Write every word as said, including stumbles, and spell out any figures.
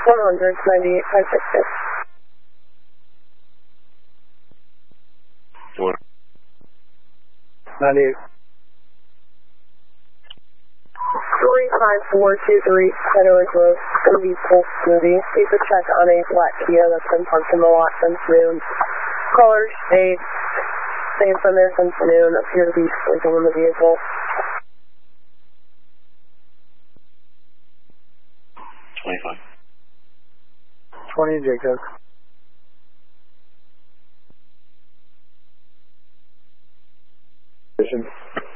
one hundred, ninety-eight, five sixty. Four. ninety-eight. three five four two three, Headway Road, Smoothie, full smoothie. Keep a check on a black Kia that's been parked in the lot since noon. Caller stayed, stayed from there since noon, appear to be sleeping in the vehicle. twenty-five. twenty, Jacob. Position.